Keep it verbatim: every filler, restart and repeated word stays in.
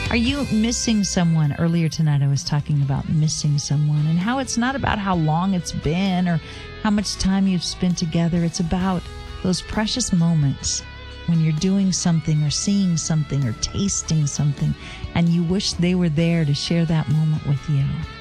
Are you missing someone? Earlier tonight, I was talking about missing someone and how it's not about how long it's been or how much time you've spent together. It's about those precious moments when you're doing something or seeing something or tasting something and you wish they were there to share that moment with you.